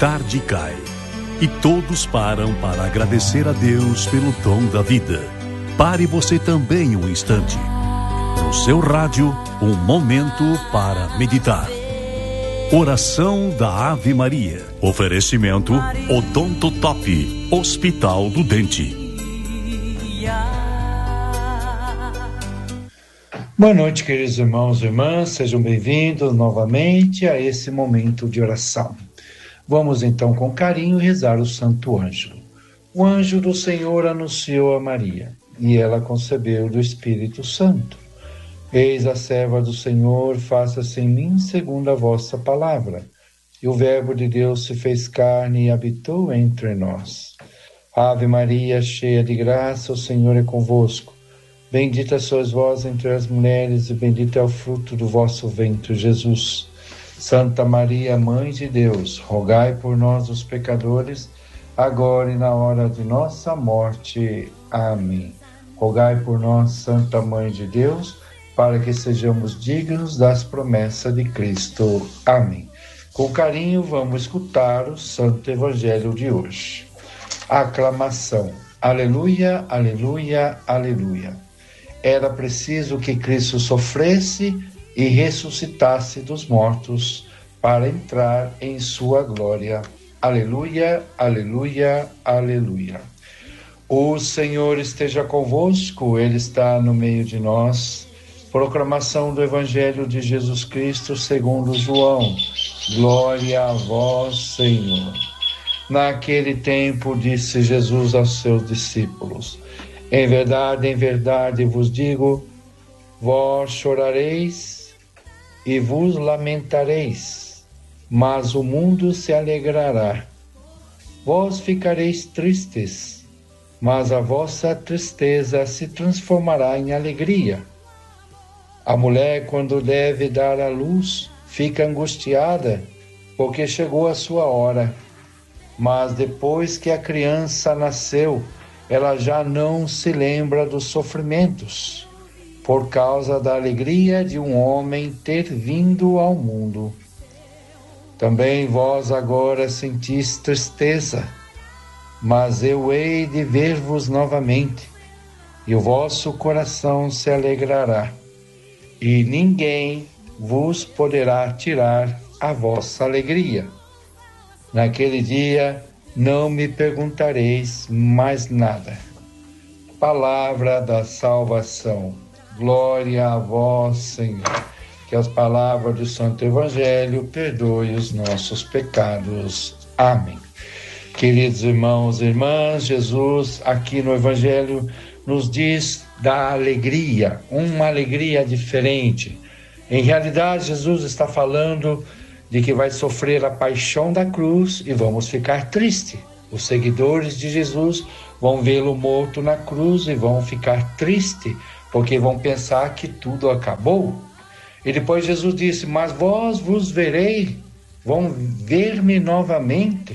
tarde cai e todos param para agradecer a Deus pelo dom da vida. Pare você também um instante. No seu rádio, um momento para meditar. Oração da Ave Maria. Oferecimento Odonto Top, Hospital do Dente. Boa noite, queridos irmãos e irmãs, sejam bem-vindos novamente a esse momento de oração. Vamos então com carinho rezar o Santo Ângelo. O anjo do Senhor anunciou a Maria, e ela concebeu do Espírito Santo. Eis a serva do Senhor, faça-se em mim segundo a vossa palavra. E o Verbo de Deus se fez carne e habitou entre nós. Ave Maria, cheia de graça, o Senhor é convosco. Bendita sois vós entre as mulheres, e bendito é o fruto do vosso ventre, Jesus. Santa Maria, Mãe de Deus, rogai por nós, os pecadores, agora e na hora de nossa morte. Amém. Rogai por nós, Santa Mãe de Deus, para que sejamos dignos das promessas de Cristo. Amém. Com carinho, vamos escutar o Santo Evangelho de hoje. Aclamação. Aleluia, aleluia, aleluia. Era preciso que Cristo sofresse e ressuscitasse dos mortos para entrar em sua glória. Aleluia, aleluia, aleluia. O Senhor esteja convosco, Ele está no meio de nós. Proclamação do Evangelho de Jesus Cristo segundo João. Glória a vós, Senhor. Naquele tempo disse Jesus aos seus discípulos: em verdade vos digo, vós chorareis e vos lamentareis, mas o mundo se alegrará. Vós ficareis tristes, mas a vossa tristeza se transformará em alegria. A mulher, quando deve dar à luz, fica angustiada, porque chegou a sua hora. Mas depois que a criança nasceu, ela já não se lembra dos sofrimentos, por causa da alegria de um homem ter vindo ao mundo. Também vós agora sentis tristeza, mas eu hei de ver-vos novamente, e o vosso coração se alegrará, e ninguém vos poderá tirar a vossa alegria. Naquele dia não me perguntareis mais nada. Palavra da salvação. Glória a vós, Senhor. Que as palavras do Santo Evangelho perdoem os nossos pecados. Amém. Queridos irmãos e irmãs, Jesus aqui no Evangelho nos diz da alegria, uma alegria diferente. Em realidade, Jesus está falando de que vai sofrer a paixão da cruz e vamos ficar tristes. Os seguidores de Jesus vão vê-lo morto na cruz e vão ficar tristes, porque vão pensar que tudo acabou. E depois Jesus disse: mas vós vos verei, vão ver-me novamente,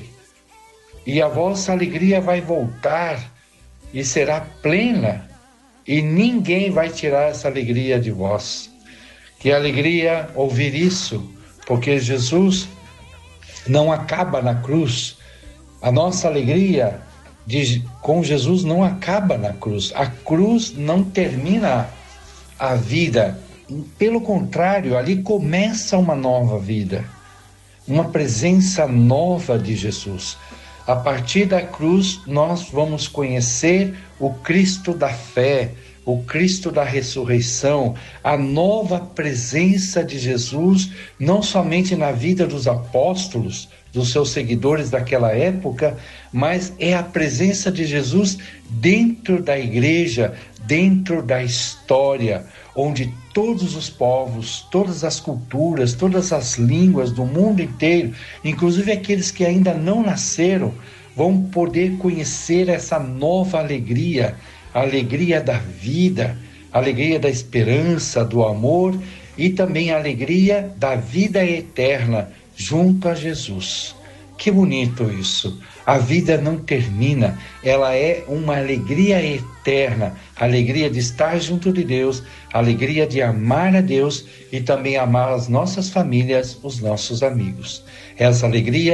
e a vossa alegria vai voltar e será plena, e ninguém vai tirar essa alegria de vós. Que alegria ouvir isso, porque Jesus não acaba na cruz. A nossa alegria com Jesus não acaba na cruz. A cruz não termina a vida. Pelo contrário, ali começa uma nova vida, uma presença nova de Jesus. A partir da cruz, nós vamos conhecer o Cristo da fé, o Cristo da ressurreição, a nova presença de Jesus, não somente na vida dos apóstolos, dos seus seguidores daquela época, mas é a presença de Jesus dentro da igreja, dentro da história, onde todos os povos, todas as culturas, todas as línguas do mundo inteiro, inclusive aqueles que ainda não nasceram, vão poder conhecer essa nova alegria, a alegria da vida, a alegria da esperança, do amor e também a alegria da vida eterna junto a Jesus. Que bonito isso! A vida não termina, ela é uma alegria eterna, a alegria de estar junto de Deus, a alegria de amar a Deus e também amar as nossas famílias, os nossos amigos. Essa alegria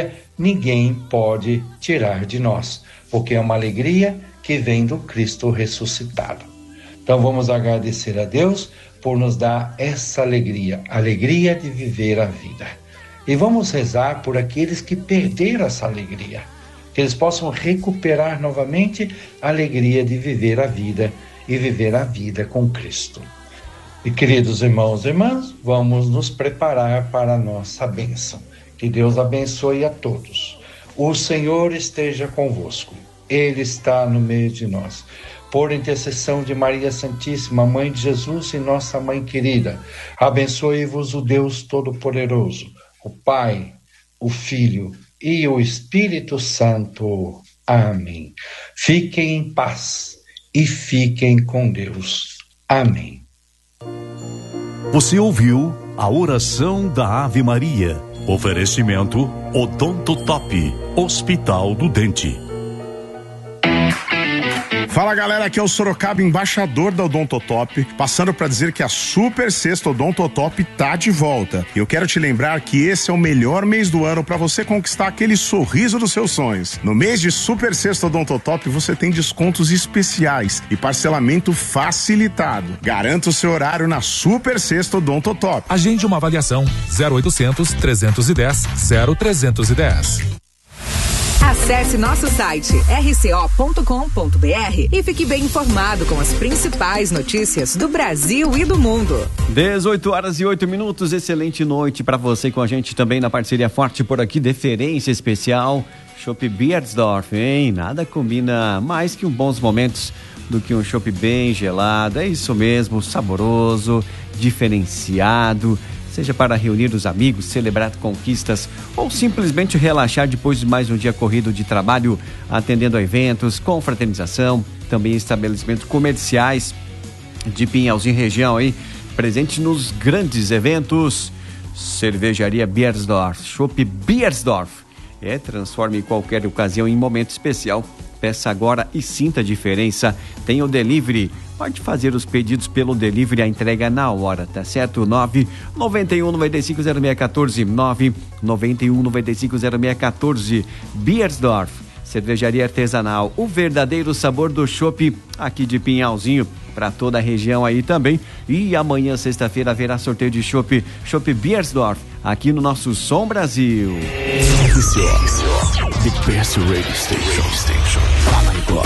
ninguém pode tirar de nós, porque é uma alegria que vem do Cristo ressuscitado. Então vamos agradecer a Deus por nos dar essa alegria de viver a vida. E vamos rezar por aqueles que perderam essa alegria, que eles possam recuperar novamente a alegria de viver a vida e viver a vida com Cristo. E queridos irmãos e irmãs, vamos nos preparar para a nossa bênção. Que Deus abençoe a todos. O Senhor esteja convosco. Ele está no meio de nós. Por intercessão de Maria Santíssima, Mãe de Jesus e nossa Mãe querida, abençoe-vos o Deus Todo-Poderoso, o Pai, o Filho e o Espírito Santo. Amém. Fiquem em paz e fiquem com Deus. Amém. Você ouviu a oração da Ave Maria. Oferecimento Odonto Top, Hospital do Dente. Fala galera, aqui é o Sorocaba, embaixador da Odontotop, passando para dizer que a Super Sexta Odontotop tá de volta. Eu quero te lembrar que esse é o melhor mês do ano para você conquistar aquele sorriso dos seus sonhos. No mês de Super Sexta Odontotop você tem descontos especiais e parcelamento facilitado. Garanta o seu horário na Super Sexta Odontotop. Agende uma avaliação 0800 310 0310. Acesse nosso site rco.com.br e fique bem informado com as principais notícias do Brasil e do mundo. 18h08, excelente noite para você com a gente também na parceria forte por aqui, deferência especial, Chopp Beiersdorf, hein? Nada combina mais que bons momentos do que um chopp bem gelado, é isso mesmo, saboroso, diferenciado, seja para reunir os amigos, celebrar conquistas ou simplesmente relaxar depois de mais um dia corrido de trabalho, atendendo a eventos, confraternização, também estabelecimentos comerciais de Pinhalzinho região aí, presente nos grandes eventos. Cervejaria Beiersdorf, Chopp Beiersdorf. Transforme qualquer ocasião em momento especial. Peça agora e sinta a diferença. Tem o delivery. Pode fazer os pedidos pelo delivery, a entrega na hora, tá certo? 991-950614, 991-950614. Beiersdorf, cervejaria artesanal, o verdadeiro sabor do chopp aqui de Pinhalzinho, para toda a região aí também. E amanhã, sexta-feira, haverá sorteio de chopp Beiersdorf, aqui no nosso Som Brasil. The best radio station. Fala igual.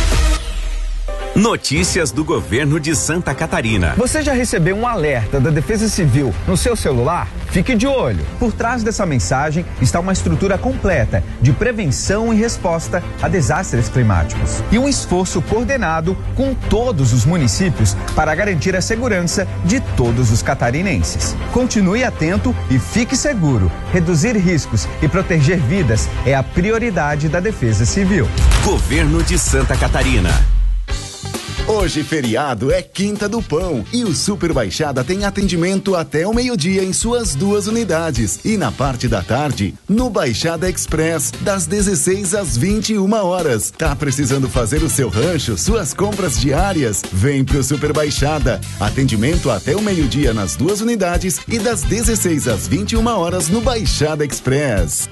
Notícias do governo de Santa Catarina. Você já recebeu um alerta da Defesa Civil no seu celular? Fique de olho. Por trás dessa mensagem está uma estrutura completa de prevenção e resposta a desastres climáticos e um esforço coordenado com todos os municípios para garantir a segurança de todos os catarinenses. Continue atento e fique seguro. Reduzir riscos e proteger vidas é a prioridade da Defesa Civil. Governo de Santa Catarina. Hoje feriado é Quinta do Pão e o Super Baixada tem atendimento até o meio-dia em suas 2 unidades e na parte da tarde no Baixada Express das 16 às 21 horas. Tá precisando fazer o seu rancho, suas compras diárias? Vem pro Super Baixada. Atendimento até o meio-dia nas 2 unidades e das 16 às 21 horas no Baixada Express.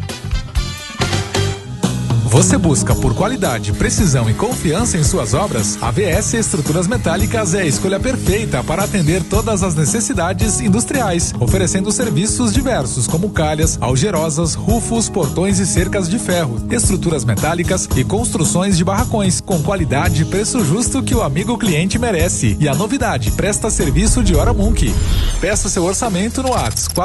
Você busca por qualidade, precisão e confiança em suas obras? A VS Estruturas Metálicas é a escolha perfeita para atender todas as necessidades industriais, oferecendo serviços diversos como calhas, algerosas, rufos, portões e cercas de ferro, estruturas metálicas e construções de barracões, com qualidade e preço justo que o amigo cliente merece. E a novidade, presta serviço de hora Munk. Peça seu orçamento no WhatsApp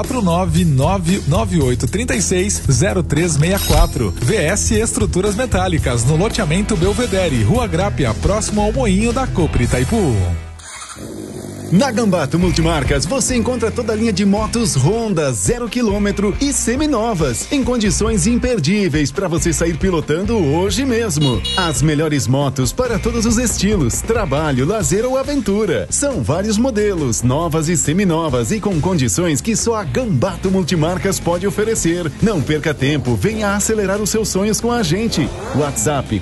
49998360364. VS Estruturas Metálicas, no loteamento Belvedere, Rua Grápia, próximo ao Moinho da Copre Itaipu. Na Gambato Multimarcas você encontra toda a linha de motos Honda 0 km e seminovas em condições imperdíveis para você sair pilotando hoje mesmo. As melhores motos para todos os estilos, trabalho, lazer ou aventura. São vários modelos, novas e seminovas e com condições que só a Gambato Multimarcas pode oferecer. Não perca tempo, venha acelerar os seus sonhos com a gente. WhatsApp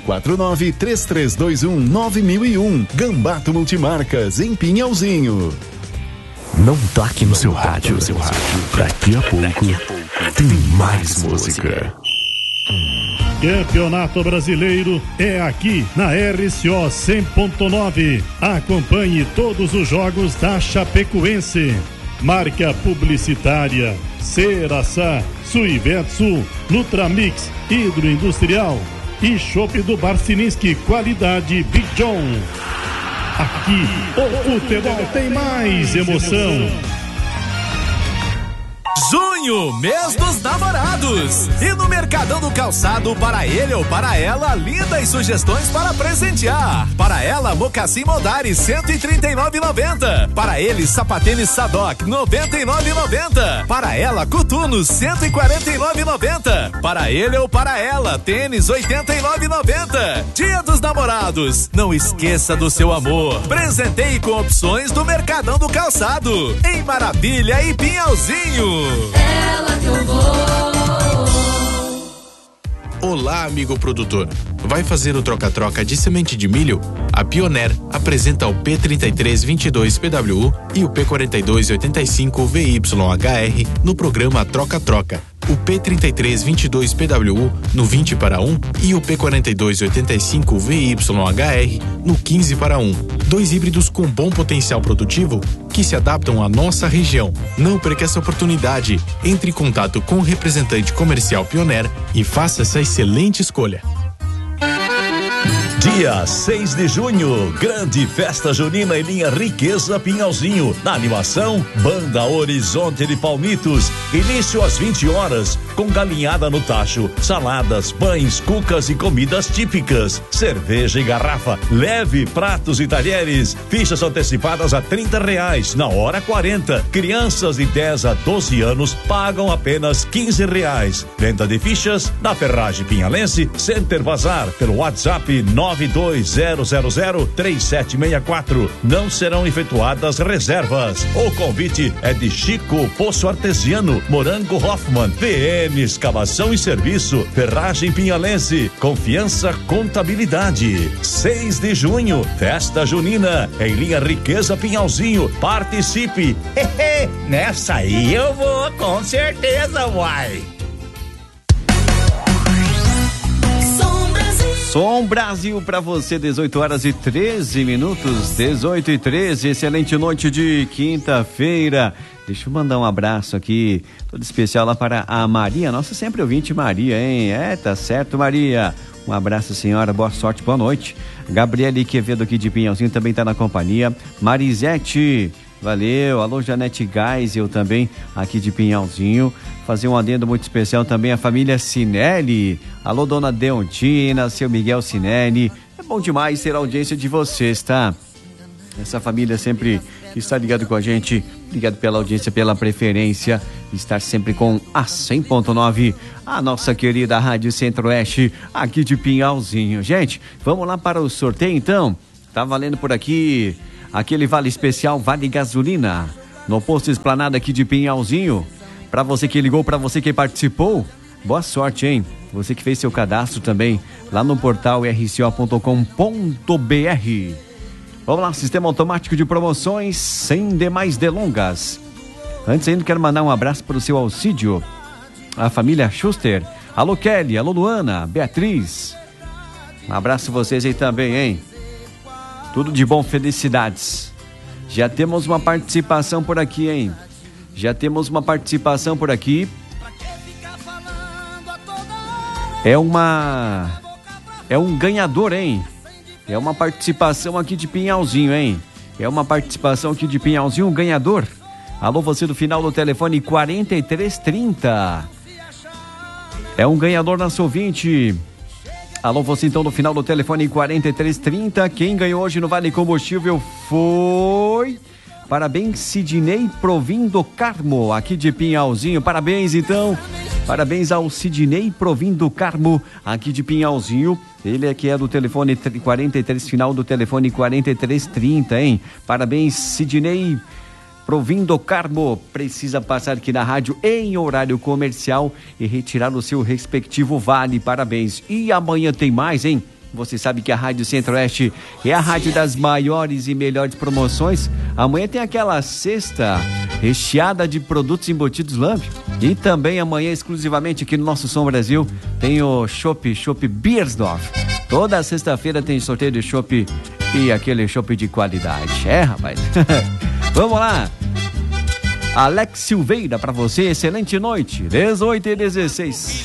4933219001. Gambato Multimarcas em Pinhalzinho. Não toque no seu rádio. Daqui a pouco tem mais música. Campeonato Brasileiro é aqui na RCO 100.9. Acompanhe todos os jogos da Chapecoense. Marca publicitária Ceraçá, Suivetsul, Nutramix, Hidroindustrial e Chopp do Barcininski, qualidade Big John. Aqui o futebol tem mais emoção. Junho, mês dos namorados. E no Mercadão do Calçado, para ele ou para ela, lindas sugestões para presentear. Para ela, mocassim Modari, R$139,90. Para ele, sapatênis Sadok, R$99,90. Para ela, coturnos, R$149,90. Para ele ou para ela, tênis, R$89,90. Dia dos Namorados. Não esqueça do seu amor. Presenteie com opções do Mercadão do Calçado. Em Maravilha e Pinhalzinho. Ela que eu vou. Olá, amigo produtor. Vai fazer o troca-troca de semente de milho? A Pioneer apresenta o P3322PWU e o P4285VYHR no programa Troca-Troca. O P3322PWU no 20:1 e o P4285VYHR no 15:1. Dois híbridos com bom potencial produtivo que se adaptam à nossa região. Não perca essa oportunidade. Entre em contato com o representante comercial Pioneer e faça essa excelente escolha. Dia 6 de junho, grande festa junina em linha Riqueza Pinhalzinho. Na animação, Banda Horizonte de Palmitos. Início às 20 horas, com galinhada no tacho, saladas, pães, cucas e comidas típicas. Cerveja e garrafa, leve pratos e talheres. Fichas antecipadas a R$30, na hora 40. Crianças de 10 a 12 anos pagam apenas R$15. Venda de fichas na Ferragem Pinhalense, Center Bazar, pelo WhatsApp 920003764. Não serão efetuadas reservas. O convite é de Chico Poço Artesiano, Morango Hoffman, PM Escavação e Serviço, Ferragem Pinhalense, Confiança Contabilidade. 6 de junho, festa junina em linha Riqueza Pinhalzinho. Participe. Nessa aí eu vou, com certeza, uai. Som Brasil para você, 18h13, 18h13, excelente noite de quinta-feira. Deixa eu mandar um abraço aqui, todo especial lá para a Maria, nossa sempre ouvinte Maria, hein? Tá certo, Maria. Um abraço, senhora, boa sorte, boa noite. Gabriele Quevedo aqui de Pinhalzinho também tá na companhia. Marisete, valeu. Alô, Janete Geisel também aqui de Pinhalzinho. Fazer um adendo muito especial também à família Sinelli. Alô, dona Deontina, seu Miguel Sinelli. É bom demais ter a audiência de vocês, tá? Essa família sempre que está ligado com a gente. Obrigado pela audiência, pela preferência. Estar sempre com a 100.9, a nossa querida Rádio Centro-Oeste, aqui de Pinhalzinho. Gente, vamos lá para o sorteio então. Tá valendo por aqui aquele vale especial, vale gasolina, no posto Esplanada aqui de Pinhalzinho. Para você que ligou, para você que participou, boa sorte, hein? Você que fez seu cadastro também lá no portal rco.com.br. Vamos lá, sistema automático de promoções, sem demais delongas. Antes ainda quero mandar um abraço para o seu Alcídio, a família Schuster. Alô Kelly, alô Luana, Beatriz. Um abraço a vocês aí também, hein? Tudo de bom, felicidades. Já temos uma participação por aqui, hein? Já temos uma participação por aqui. É um ganhador, hein? É uma participação aqui de Pinhalzinho, hein? É uma participação aqui de Pinhalzinho, um ganhador. Alô, você do final do telefone 4330. É um ganhador nosso ouvinte. Alô, você então do final do telefone 4330. Quem ganhou hoje no Vale Combustível foi... Parabéns, Sidney Provim do Carmo, aqui de Pinhalzinho. Parabéns, então. Parabéns ao Sidney Provim do Carmo, aqui de Pinhalzinho. Ele é que é do telefone 43, final do telefone 4330, hein? Parabéns, Sidney Provim do Carmo. Precisa passar aqui na rádio em horário comercial e retirar o seu respectivo vale. Parabéns. E amanhã tem mais, hein? Você sabe que a Rádio Centro-Oeste é a rádio das maiores e melhores promoções. Amanhã tem aquela cesta recheada de produtos embutidos Lamb. E também amanhã, exclusivamente aqui no nosso Som Brasil, tem o Chopp Beiersdorf. Toda sexta-feira tem sorteio de chopp e aquele chopp de qualidade. É, rapaz. Vamos lá. Alex Silveira, pra você, excelente noite. 18h16.